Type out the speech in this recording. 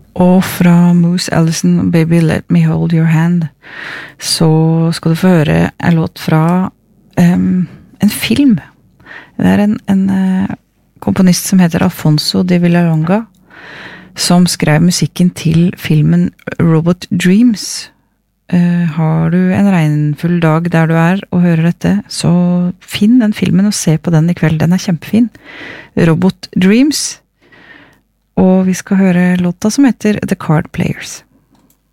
Og fra Moose Allison, Baby Let Me Hold Your Hand, så skal du få høre en låt fra en film. Det en komponist som heter Alfonso de Villalonga, som skrev musikken til filmen Robot Dreams. Har du en regnfull dag der du og hører dette, så finn den filmen og se på den i kveld. Den kjempefin. Robot Dreams. Og vi skal høre låta som heter The Card Players.